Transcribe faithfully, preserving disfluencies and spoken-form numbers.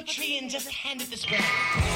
a tree and just hand it the square.